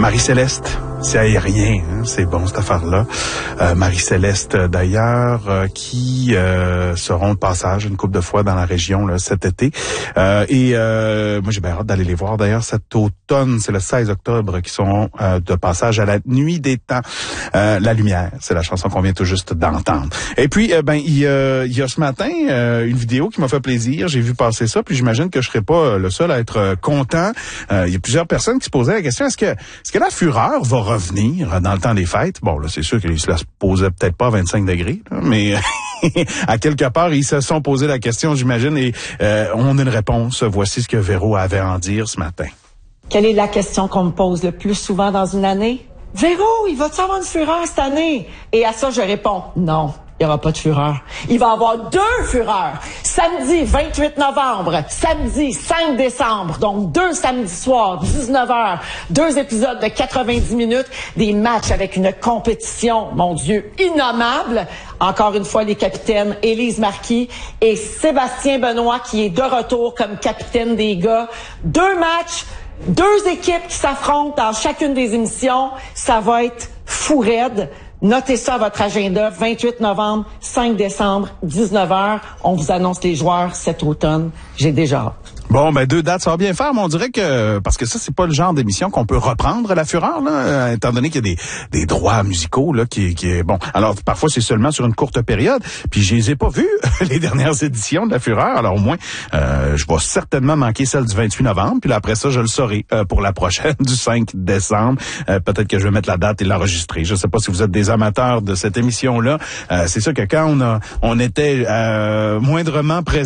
Marie-Céleste, c'est aérien, hein, c'est bon cette affaire-là. Marie-Céleste, d'ailleurs, qui seront de passage une couple de fois dans la région là, cet été. Moi, j'ai bien hâte d'aller les voir. D'ailleurs, cet automne, c'est le 16 octobre, qui seront de passage à la Nuit des Temps. La Lumière, c'est la chanson qu'on vient tout juste d'entendre. Et puis, il y a ce matin une vidéo qui m'a fait plaisir. J'ai vu passer ça, puis j'imagine que je serai pas le seul à être content. Il y a plusieurs personnes qui se posaient la question, est-ce que la fureur va revenir dans le temps des fêtes? Bon, là, c'est sûr que cela se posait peut-être pas à 25 degrés, là, mais à quelque part, ils se sont posé la question, j'imagine, et on a une réponse. Voici ce que Véro avait à en dire ce matin. Quelle est la question qu'on me pose le plus souvent dans une année? Véro, il va-tu avoir une fureur cette année? Et à ça, je réponds, non. Il n'y aura pas de fureur. Il va y avoir 2 fureurs. Samedi 28 novembre, samedi 5 décembre. Donc 2 samedis soirs, 19h. 2 épisodes de 90 minutes. Des matchs avec une compétition, mon Dieu, innommable. Encore une fois, les capitaines Élise Marquis et Sébastien Benoît qui est de retour comme capitaine des gars. 2 matchs, 2 équipes qui s'affrontent dans chacune des émissions. Ça va être fou raide. Notez ça à votre agenda, 28 novembre, 5 décembre, 19h. On vous annonce les joueurs cet automne. J'ai déjà hâte. Bon, 2 dates, ça va bien faire, mais on dirait que, parce que ça, c'est pas le genre d'émission qu'on peut reprendre la fureur, là, étant donné qu'il y a des droits musicaux, là, qui est bon. Alors, parfois, c'est seulement sur une courte période, puis je les ai pas vus, les dernières éditions de la fureur. Alors, au moins, je vais certainement manquer celle du 28 novembre, puis là, après ça, je le saurai, pour la prochaine du 5 décembre. Peut-être que je vais mettre la date et l'enregistrer. Je sais pas si vous êtes des amateurs de cette émission-là. C'est sûr que quand on était, moindrement présent